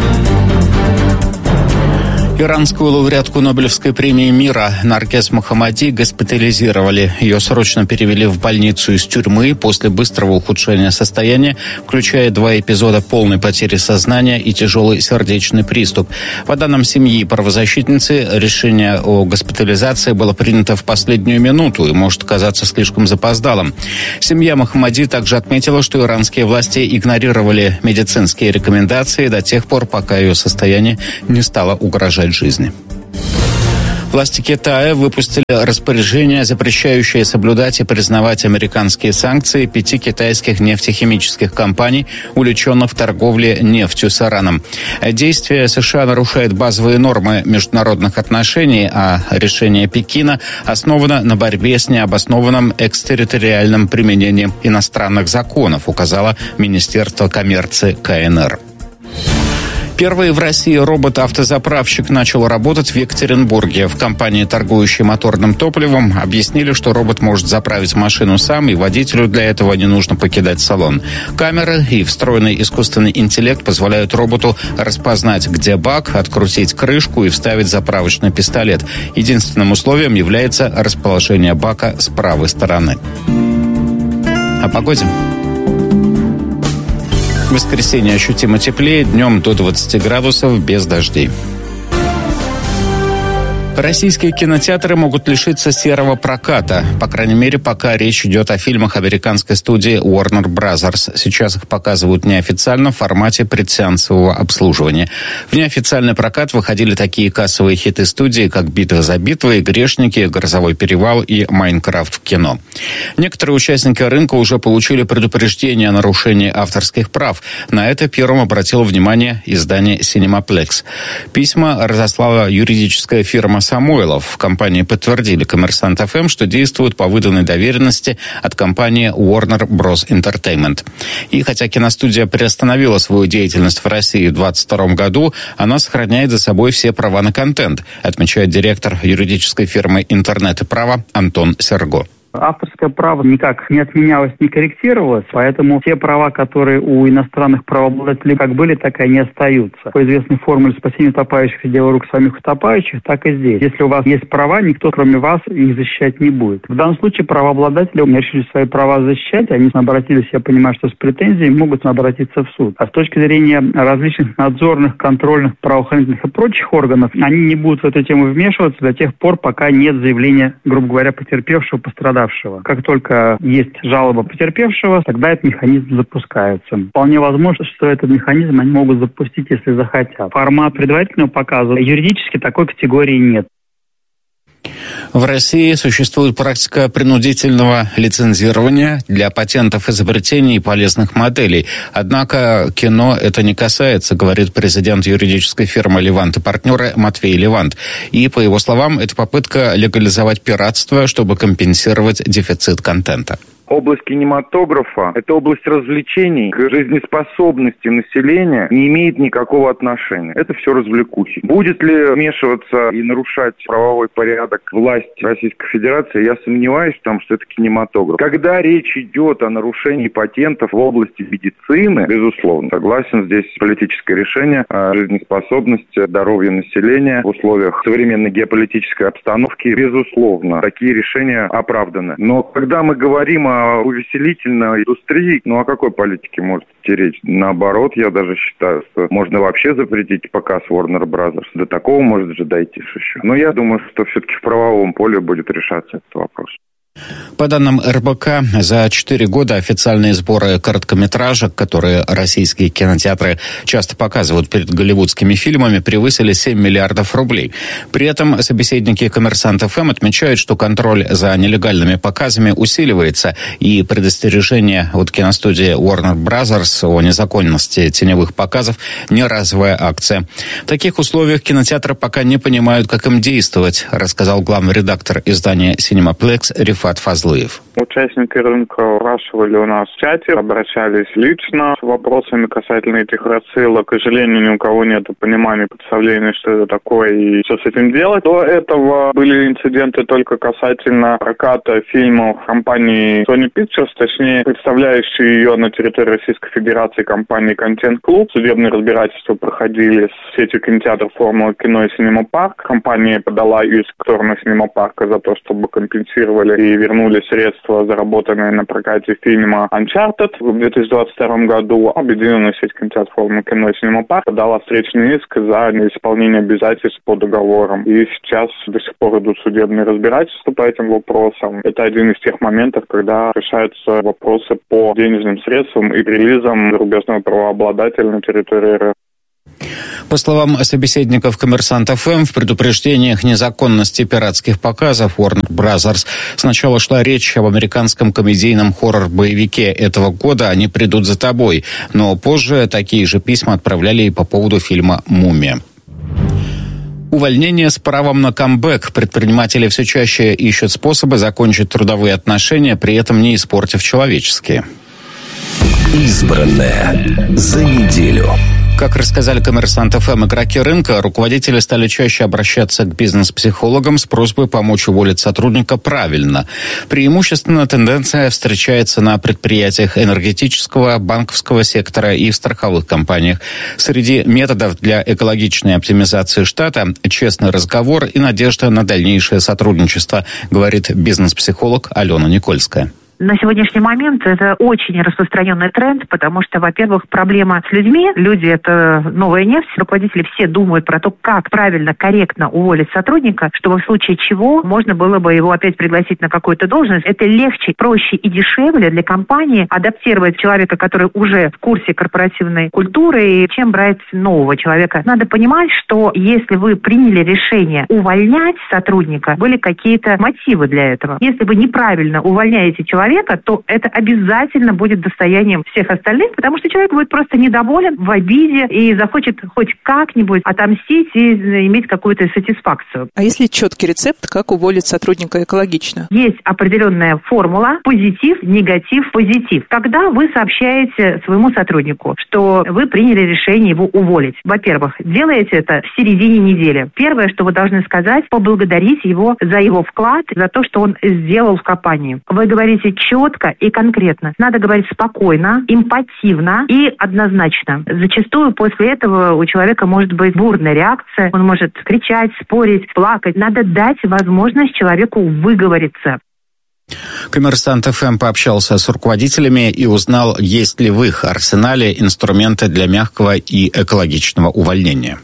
Иранскую лауреатку Нобелевской премии мира Наргиз Мохаммади госпитализировали. Ее срочно перевели в больницу из тюрьмы после быстрого ухудшения состояния, включая 2 эпизода полной потери сознания и тяжелый сердечный приступ. По данным семьи правозащитницы, решение о госпитализации было принято в последнюю минуту и может казаться слишком запоздалым. Семья Мохаммади также отметила, что иранские власти игнорировали медицинские рекомендации до тех пор, пока ее состояние не стало угрожать жизни. Власти Китая выпустили распоряжение, запрещающее соблюдать и признавать американские санкции 5 китайских нефтехимических компаний, увлеченных в торговле нефтью с Ираном. Действие США нарушает базовые нормы международных отношений, а решение Пекина основано на борьбе с необоснованным экстерриториальным применением иностранных законов, указало Министерство коммерции КНР. Первый в России робот-автозаправщик начал работать в Екатеринбурге. В компании, торгующей моторным топливом, объяснили, что робот может заправить машину сам, и водителю для этого не нужно покидать салон. Камеры и встроенный искусственный интеллект позволяют роботу распознать, где бак, открутить крышку и вставить заправочный пистолет. Единственным условием является расположение бака с правой стороны. О погоде. В воскресенье ощутимо теплее, днем до 20 градусов, без дождей. Российские кинотеатры могут лишиться серого проката. По крайней мере, пока речь идет о фильмах американской студии Warner Brothers. Сейчас их показывают неофициально в формате предсеансового обслуживания. В неофициальный прокат выходили такие кассовые хиты студии, как «Битва за битвой», «Грешники», «Грозовой перевал» и «Майнкрафт в кино». Некоторые участники рынка уже получили предупреждение о нарушении авторских прав. На это первым обратило внимание издание «Cineplex». Письма разослала юридическая фирма Самойлов. В компании подтвердили «Коммерсант ФМ», что действуют по выданной доверенности от компании Warner Bros. Entertainment. И хотя киностудия приостановила свою деятельность в России в 2022 году, она сохраняет за собой все права на контент, отмечает директор юридической фирмы «Интернет и право» Антон Серго. Авторское право никак не отменялось, не корректировалось, поэтому те права, которые у иностранных правообладателей как были, так и они остаются. По известной формуле спасения утопающих и дело рук самих утопающих, так и здесь. Если у вас есть права, никто, кроме вас, их защищать не будет. В данном случае правообладатели решили свои права защищать, они обратились, я понимаю, что с претензией могут обратиться в суд. А с точки зрения различных надзорных, контрольных, правоохранительных и прочих органов, они не будут в эту тему вмешиваться до тех пор, пока нет заявления, грубо говоря, потерпевшего, пострадавшего. Как только есть жалоба потерпевшего, тогда этот механизм запускается. Вполне возможно, что этот механизм они могут запустить, если захотят. Формат предварительного показа юридически такой категории нет. В России существует практика принудительного лицензирования для патентов, изобретений и полезных моделей. Однако кино это не касается, говорит президент юридической фирмы «Левант и партнеры» Матвей Левант. И, по его словам, это попытка легализовать пиратство, чтобы компенсировать дефицит контента. Область кинематографа – это область развлечений, к жизнеспособности населения не имеет никакого отношения. Это все развлекухи. Будет ли вмешиваться и нарушать правовой порядок власть Российской Федерации, я сомневаюсь в том, что это кинематограф. Когда речь идет о нарушении патентов в области медицины, безусловно, согласен, здесь политическое решение о жизнеспособности, здоровья населения в условиях современной геополитической обстановки, безусловно, такие решения оправданы. Но когда мы говорим о увеселительной индустрии, о какой политике может идти речь? Наоборот, я даже считаю, что можно вообще запретить показ Warner Brothers. До такого может же дойти еще. Но я думаю, что все-таки в правовом поле будет решаться этот вопрос. По данным РБК, за 4 года официальные сборы короткометражек, которые российские кинотеатры часто показывают перед голливудскими фильмами, превысили 7 миллиардов рублей. При этом собеседники «Коммерсант ФМ» отмечают, что контроль за нелегальными показами усиливается, и предостережение от киностудии Warner Brothers о незаконности теневых показов – не разовая акция. В таких условиях кинотеатры пока не понимают, как им действовать, рассказал главный редактор издания «Синемаплекс» Рифат Фазлыев. Участники рынка спрашивали у нас в чате, обращались лично с вопросами касательно этих рассылок. К сожалению, ни у кого нет понимания, представления, что это такое и что с этим делать. До этого были инциденты только касательно проката фильмов компании Sony Pictures, точнее, представляющей ее на территории Российской Федерации компании Content Club. Судебные разбирательства проходили с сетью кинотеатров «Формула кино» и «Синема-парк». Компания подала иск в сторону «Синема-парка» за то, чтобы компенсировали и вернули средства, заработанные на прокате фильма Uncharted в 2022 году. Объединенная сеть кинотеатров «Формула кино» и «Синема-парк» подала встречный иск за неисполнение обязательств по договорам. И сейчас до сих пор идут судебные разбирательства по этим вопросам. Это один из тех моментов, когда решаются вопросы по денежным средствам и релизам зарубежного правообладателя на территории РФ. По словам собеседников «Коммерсант ФМ», в предупреждениях незаконности пиратских показов Warner Brothers сначала шла речь об американском комедийном хоррор-боевике этого года «Они придут за тобой», но позже такие же письма отправляли и по поводу фильма «Мумия». Увольнение с правом на камбэк. Предприниматели все чаще ищут способы закончить трудовые отношения, при этом не испортив человеческие. Избранное за неделю. Как рассказали «Коммерсант ФМ» игроки рынка, руководители стали чаще обращаться к бизнес-психологам с просьбой помочь уволить сотрудника правильно. Преимущественно тенденция встречается на предприятиях энергетического, банковского сектора и в страховых компаниях. Среди методов для экологичной оптимизации штата – честный разговор и надежда на дальнейшее сотрудничество, говорит бизнес-психолог Алена Никольская. На сегодняшний момент это очень распространенный тренд, потому что, во-первых, проблема с людьми. Люди – это новая нефть. Руководители все думают про то, как правильно, корректно уволить сотрудника, чтобы в случае чего можно было бы его опять пригласить на какую-то должность. Это легче, проще и дешевле для компании адаптировать человека, который уже в курсе корпоративной культуры, чем брать нового человека. Надо понимать, что если вы приняли решение увольнять сотрудника, были какие-то мотивы для этого. Если вы неправильно увольняете человека, то это обязательно будет достоянием всех остальных, потому что человек будет просто недоволен, в обиде и захочет хоть как-нибудь отомстить и иметь какую-то сатисфакцию. А есть ли четкий рецепт, как уволить сотрудника экологично? Есть определенная формула позитив, негатив, позитив. Когда вы сообщаете своему сотруднику, что вы приняли решение его уволить. Во-первых, делаете это в середине недели. Первое, что вы должны сказать, поблагодарить его за его вклад, за то, что он сделал в компании. Вы говорите четко и конкретно. Надо говорить спокойно, эмпативно и однозначно. Зачастую после этого у человека может быть бурная реакция, он может кричать, спорить, плакать. Надо дать возможность человеку выговориться. «Коммерсант ФМ» пообщался с руководителями и узнал, есть ли в их арсенале инструменты для мягкого и экологичного увольнения.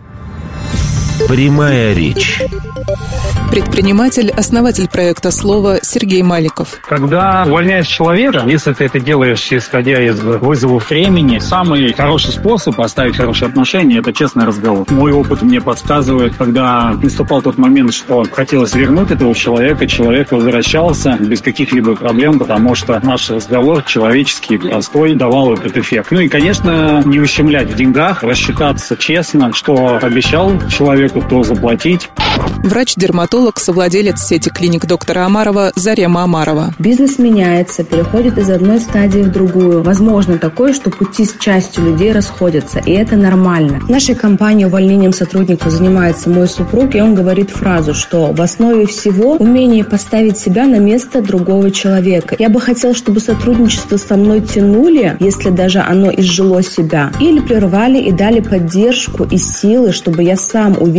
Прямая речь. Предприниматель, основатель проекта «Слово» Сергей Маликов. Когда увольняешь человека, если ты это делаешь, исходя из вызовов времени, самый хороший способ оставить хорошие отношения – это честный разговор. Мой опыт мне подсказывает, когда наступал тот момент, что хотелось вернуть этого человека, человек возвращался без каких-либо проблем, потому что наш разговор человеческий, простой, давал этот эффект. Ну и, конечно, не ущемлять в деньгах, рассчитаться честно, что обещал человеку, то заплатить. Врач-дерматолог, совладелец сети клиник доктора Омарова Зарема Омарова. Бизнес меняется, переходит из одной стадии в другую. Возможно такое, что пути с частью людей расходятся, и это нормально. В нашей компании увольнением сотрудника занимается мой супруг, и он говорит фразу, что в основе всего умение поставить себя на место другого человека. Я бы хотел, чтобы сотрудничество со мной тянули, если даже оно изжило себя, или прервали и дали поддержку и силы, чтобы я сам увидел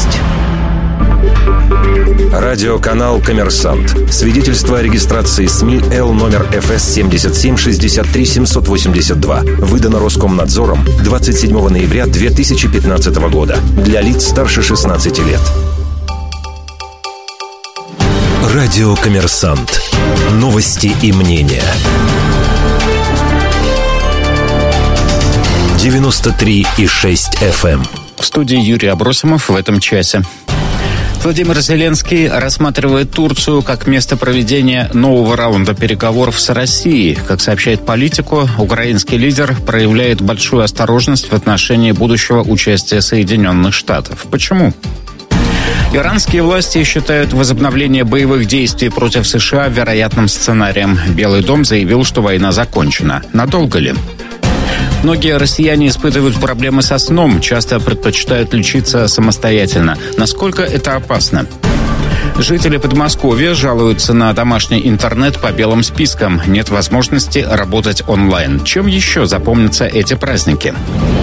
есть. Радиоканал «Коммерсант». Свидетельство о регистрации СМИ Л номер ФС 77 63 782. Выдано Роскомнадзором 27 ноября 2015 года. Для лиц старше 16 лет. Радио «Коммерсант». Новости и мнения. 93,6 FM. В студии Юрий Абросимов в этом часе. Владимир Зеленский рассматривает Турцию как место проведения нового раунда переговоров с Россией. Как сообщает Политико, украинский лидер проявляет большую осторожность в отношении будущего участия Соединенных Штатов. Почему? Иранские власти считают возобновление боевых действий против США вероятным сценарием. Белый дом заявил, что война закончена. Надолго ли? Многие россияне испытывают проблемы со сном, часто предпочитают лечиться самостоятельно. Насколько это опасно? Жители Подмосковья жалуются на домашний интернет по белым спискам. Нет возможности работать онлайн. Чем еще запомнятся эти праздники?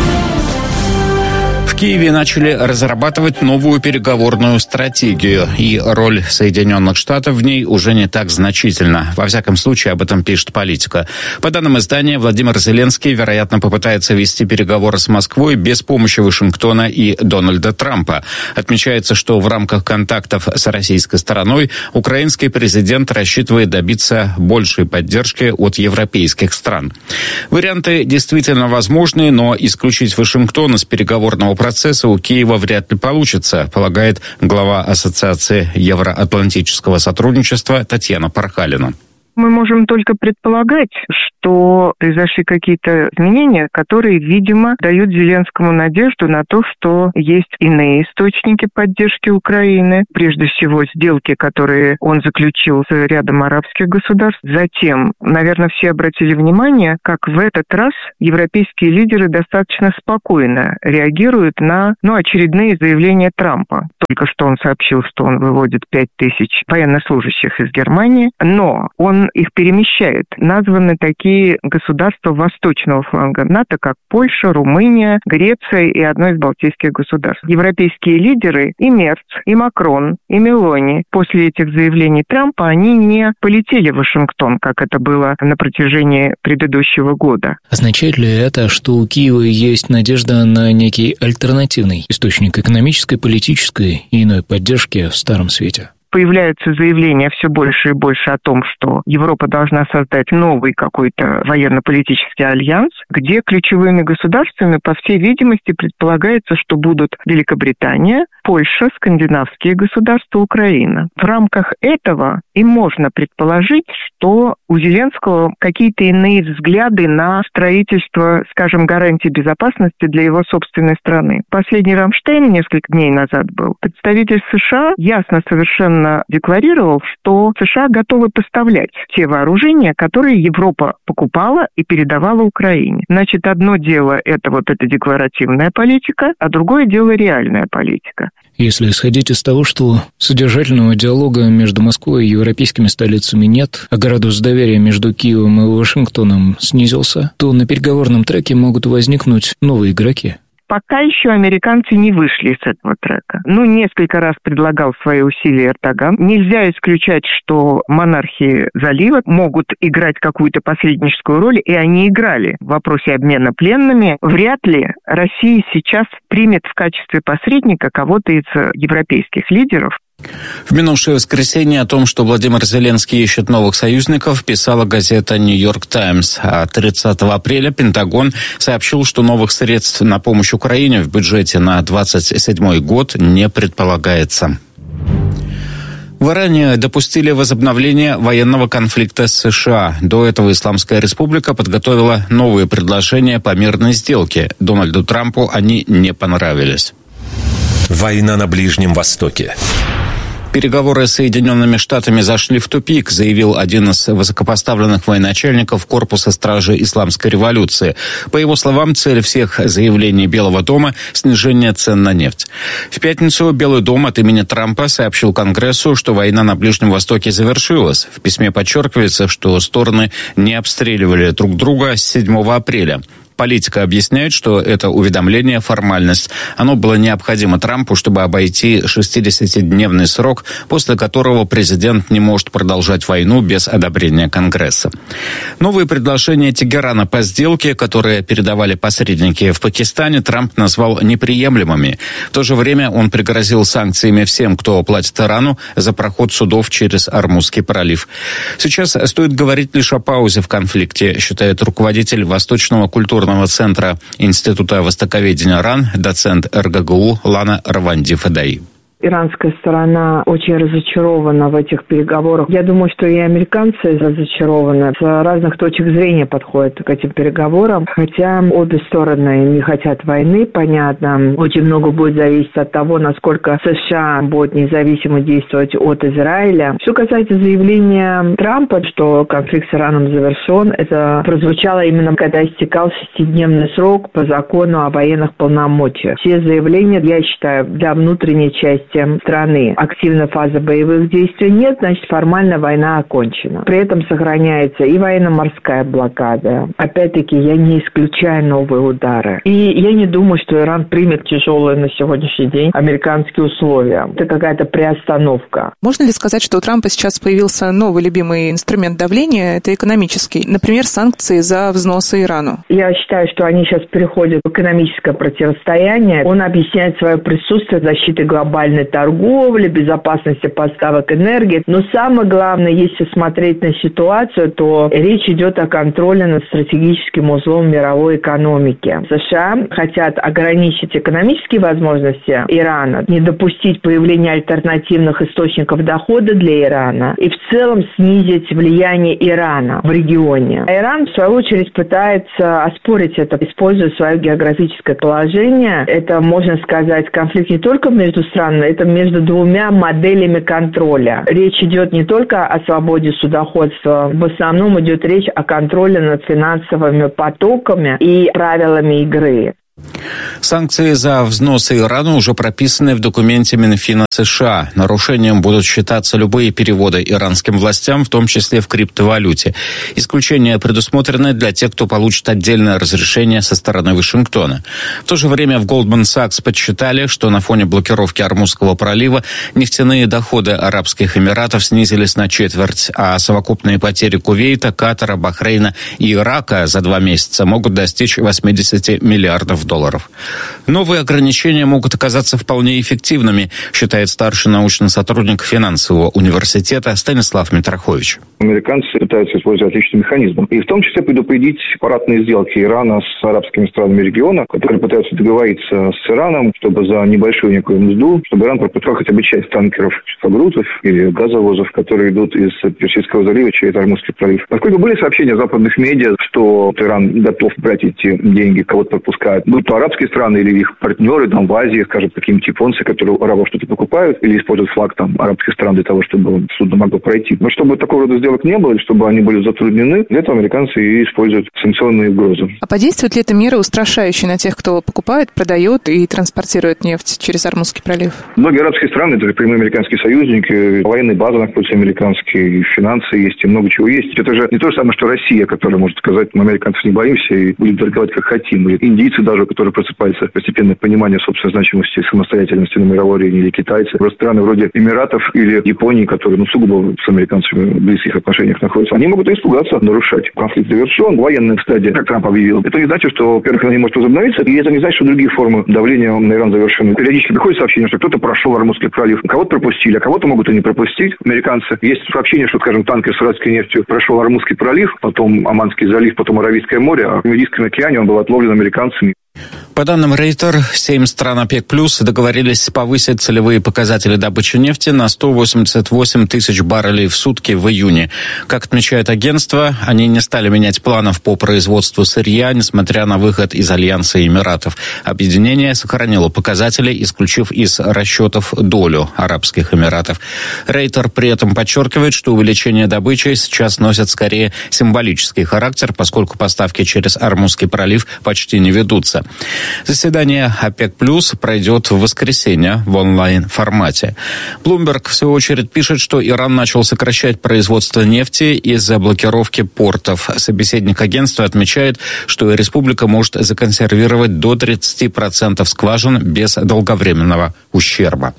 В Киеве начали разрабатывать новую переговорную стратегию, и роль Соединенных Штатов в ней уже не так значительна. Во всяком случае, об этом пишет Политика. По данным издания, Владимир Зеленский, вероятно, попытается вести переговоры с Москвой без помощи Вашингтона и Дональда Трампа. Отмечается, что в рамках контактов с российской стороной украинский президент рассчитывает добиться большей поддержки от европейских стран. Варианты действительно возможны, но исключить Вашингтон из переговорного процесса у Киева вряд ли получится, полагает глава Ассоциации евроатлантического сотрудничества Татьяна Пархалина. Мы можем только предполагать, что произошли какие-то изменения, которые, видимо, дают Зеленскому надежду на то, что есть иные источники поддержки Украины. Прежде всего, сделки, которые он заключил с рядом арабских государств. Затем, наверное, все обратили внимание, как в этот раз европейские лидеры достаточно спокойно реагируют на очередные заявления Трампа. Только что он сообщил, что он выводит 5000 военнослужащих из Германии, но он их перемещает. Названы такие государства восточного фланга НАТО, как Польша, Румыния, Греция и одно из балтийских государств. Европейские лидеры, и Мерц, и Макрон, и Мелони, после этих заявлений Трампа, они не полетели в Вашингтон, как это было на протяжении предыдущего года. Означает ли это, что у Киева есть надежда на некий альтернативный источник экономической, политической и иной поддержки в Старом Свете? Появляются заявления все больше и больше о том, что Европа должна создать новый какой-то военно-политический альянс, где ключевыми государствами, по всей видимости, предполагается, что будут Великобритания, Польша, скандинавские государства, Украина. В рамках этого и можно предположить, что у Зеленского какие-то иные взгляды на строительство, скажем, гарантий безопасности для его собственной страны. Последний Рамштайн несколько дней назад был. Представитель США ясно совершенно декларировал, что США готовы поставлять те вооружения, которые Европа покупала и передавала Украине. Значит, одно дело это эта декларативная политика, а другое дело реальная политика. Если исходить из того, что содержательного диалога между Москвой и европейскими столицами нет, а градус доверия между Киевом и Вашингтоном снизился, то на переговорном треке могут возникнуть новые игроки. Пока еще американцы не вышли с этого трека. Несколько раз предлагал свои усилия Эрдоган. Нельзя исключать, что монархи залива могут играть какую-то посредническую роль, и они играли в вопросе обмена пленными. Вряд ли Россия сейчас примет в качестве посредника кого-то из европейских лидеров. В минувшее воскресенье о том, что Владимир Зеленский ищет новых союзников, писала газета «Нью-Йорк Таймс». А 30 апреля Пентагон сообщил, что новых средств на помощь Украине в бюджете на 2027 год не предполагается. В Иране допустили возобновление военного конфликта с США. До этого Исламская Республика подготовила новые предложения по мирной сделке. Дональду Трампу они не понравились. Война на Ближнем Востоке. Переговоры с Соединенными Штатами зашли в тупик, заявил один из высокопоставленных военачальников Корпуса стражи Исламской революции. По его словам, цель всех заявлений Белого дома – снижение цен на нефть. В пятницу Белый дом от имени Трампа сообщил Конгрессу, что война на Ближнем Востоке завершилась. В письме подчеркивается, что стороны не обстреливали друг друга с 7 апреля. Политика объясняет, что это уведомление – формальность. Оно было необходимо Трампу, чтобы обойти 60-дневный срок, после которого президент не может продолжать войну без одобрения Конгресса. Новые предложения Тегерана по сделке, которые передавали посредники в Пакистане, Трамп назвал неприемлемыми. В то же время он пригрозил санкциями всем, кто платит Ирану за проход судов через Ормузский пролив. Сейчас стоит говорить лишь о паузе в конфликте, считает руководитель Восточного культурного Культурного центра Института востоковедения РАН, доцент РГГУ Лана Раванди-Фадаи. Иранская сторона очень разочарована в этих переговорах. Я думаю, что и американцы разочарованы. С разных точек зрения подходят к этим переговорам. Хотя обе стороны не хотят войны, понятно. Очень много будет зависеть от того, насколько США будет независимо действовать от Израиля. Что касается заявления Трампа, что конфликт с Ираном завершен, это прозвучало именно когда истекал 6-дневный срок по закону о военных полномочиях. Все заявления, я считаю, для внутренней части страны активной фазы боевых действий нет, значит, формально война окончена. При этом сохраняется и военно-морская блокада. Опять-таки, я не исключаю новые удары. И я не думаю, что Иран примет тяжелые на сегодняшний день американские условия. Это какая-то приостановка. Можно ли сказать, что у Трампа сейчас появился новый любимый инструмент давления? Это экономический. Например, санкции за взносы Ирану. Я считаю, что они сейчас переходят в экономическое противостояние. Он объясняет свое присутствие защитой глобальной торговли, безопасности поставок энергии. Но самое главное, если смотреть на ситуацию, то речь идет о контроле над стратегическим узлом мировой экономики. США хотят ограничить экономические возможности Ирана, не допустить появления альтернативных источников дохода для Ирана и в целом снизить влияние Ирана в регионе. А Иран, в свою очередь, пытается оспорить это, используя свое географическое положение. Это, можно сказать, конфликт не только между странами, это между двумя моделями контроля. Речь идет не только о свободе судоходства, в основном идет речь о контроле над финансовыми потоками и правилами игры. Санкции за взносы Ирану уже прописаны в документе Минфина США. Нарушением будут считаться любые переводы иранским властям, в том числе в криптовалюте. Исключения предусмотрены для тех, кто получит отдельное разрешение со стороны Вашингтона. В то же время в Goldman Sachs подсчитали, что на фоне блокировки Ормузского пролива нефтяные доходы Арабских Эмиратов снизились на 1/4, а совокупные потери Кувейта, Катара, Бахрейна и Ирака за 2 месяца могут достичь $80 миллиардов. Новые ограничения могут оказаться вполне эффективными, считает старший научный сотрудник финансового университета Станислав Митрохович. Американцы пытаются использовать различные механизмы. И в том числе предупредить сепаратные сделки Ирана с арабскими странами региона, которые пытаются договориться с Ираном, чтобы за небольшую некую мзду, чтобы Иран пропускал хотя бы часть танкеров, грузов или газовозов, которые идут из Персидского залива через Ормузский пролив. Поскольку были сообщения в западных медиа, что Иран готов брать эти деньги, кого-то пропускает, будь то арабские страны или их партнеры там в Азии, скажем, какие-нибудь японцы, которые у арабов что-то покупают или используют флаг там арабских стран для того, чтобы судно могло пройти. Но чтобы такого рода сделок не было, или чтобы они были затруднены, для этого американцы и используют санкционные угрозы. А подействует ли эта мера устрашающая на тех, кто покупает, продает и транспортирует нефть через Ормузский пролив? Многие арабские страны, это же прямые американские союзники, военные базы находятся американские, и финансы есть, и много чего есть. Это же не то же самое, что Россия, которая может сказать, мы американцев не боимся и будем торговать как хотим. Или индийцы даже, которые просыпаются постепенное понимание собственной значимости и самостоятельности на мировой арене, или китайцы. Просто страны вроде Эмиратов или Японии, которые сугубо с американцами в близких отношениях находятся, они могут испугаться нарушать. Конфликт завершен, военная стадия, как Трамп объявил. Это не значит, что, во-первых, она не может возобновиться, и это не значит, что другие формы давления на Иран завершены. Периодически приходит сообщение, что кто-то прошел Ормузский пролив, кого-то пропустили, а кого-то могут и не пропустить. Американцы. Есть сообщение, что, скажем, танкер с иракской нефтью прошел Ормузский пролив, потом Оманский залив, потом Аравийское море, а в Индийском океане он был отловлен американцами. По данным Рейтер, 7 стран ОПЕК+ договорились повысить целевые показатели добычи нефти на 188 тысяч баррелей в сутки в июне. Как отмечает агентство, они не стали менять планов по производству сырья, несмотря на выход из Альянса Эмиратов. Объединение сохранило показатели, исключив из расчетов долю Арабских Эмиратов. Рейтер при этом подчеркивает, что увеличение добычи сейчас носит скорее символический характер, поскольку поставки через Ормузский пролив почти не ведутся. Заседание ОПЕК+ пройдет в воскресенье в онлайн-формате. Bloomberg, в свою очередь, пишет, что Иран начал сокращать производство нефти из-за блокировки портов. Собеседник агентства отмечает, что республика может законсервировать до 30% скважин без долговременного ущерба.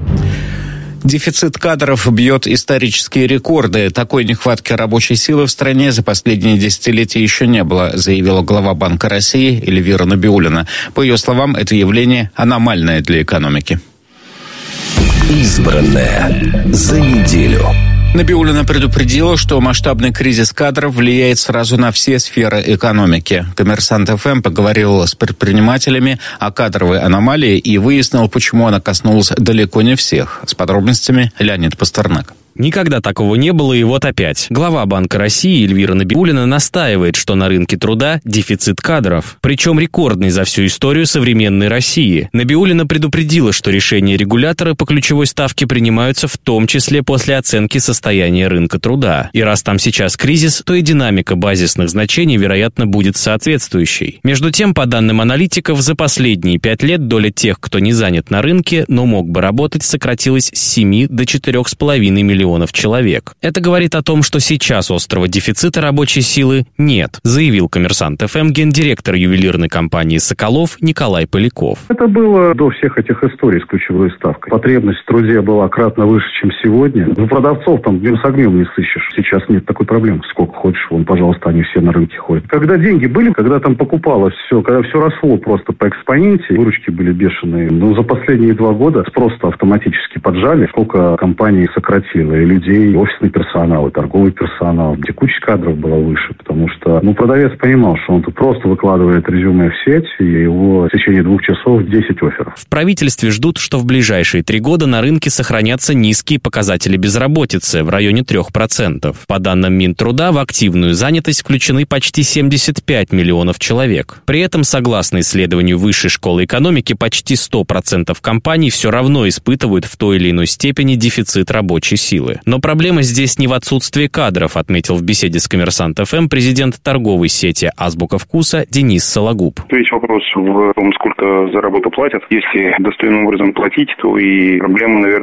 Дефицит кадров бьет исторические рекорды. Такой нехватки рабочей силы в стране за последние десятилетия еще не было, заявила глава Банка России Эльвира Набиуллина. По ее словам, это явление аномальное для экономики. Избранное за неделю. Набиуллина предупредила, что масштабный кризис кадров влияет сразу на все сферы экономики. Коммерсант ФМ поговорил с предпринимателями о кадровой аномалии и выяснил, почему она коснулась далеко не всех. С подробностями Леонид Пастернак. Никогда такого не было, и вот опять. Глава Банка России Эльвира Набиуллина настаивает, что на рынке труда дефицит кадров. Причем рекордный за всю историю современной России. Набиуллина предупредила, что решения регулятора по ключевой ставке принимаются в том числе после оценки состояния рынка труда. И раз там сейчас кризис, то и динамика базисных значений, вероятно, будет соответствующей. Между тем, по данным аналитиков, за последние 5 лет доля тех, кто не занят на рынке, но мог бы работать, сократилась с 7 до 4,5 миллионов человек. Это говорит о том, что сейчас острого дефицита рабочей силы нет, заявил «Коммерсант ФМ» гендиректор ювелирной компании «Соколов» Николай Поляков. Это было до всех этих историй с ключевой ставкой. Потребность в труде была кратно выше, чем сегодня. Ну, продавцов там днем с огнем не сыщешь. Сейчас нет такой проблемы. Сколько хочешь, вон, пожалуйста, они все на рынке ходят. Когда деньги были, когда там покупалось все, когда все росло просто по экспоненте, выручки были бешеные. Но за последние 2 года просто автоматически поджали, сколько компаний сократило. И людей, и офисный персонал, и торговый персонал. Текучесть кадров была выше, потому что продавец понимал, что он тут просто выкладывает резюме в сеть, и его в течение 2 часов 10 офферов. В правительстве ждут, что в ближайшие 3 года на рынке сохранятся низкие показатели безработицы в районе 3%. По данным Минтруда, в активную занятость включены почти 75 миллионов человек. При этом, согласно исследованию Высшей школы экономики, почти 100% компаний все равно испытывают в той или иной степени дефицит рабочей силы. Но проблема здесь не в отсутствии кадров, отметил в беседе с «Коммерсант ФМ» президент торговой сети «Азбука вкуса» Денис Сологуб. Весь вопрос в том, сколько за работу платят. Если достойным образом платить, то и проблема, наверное,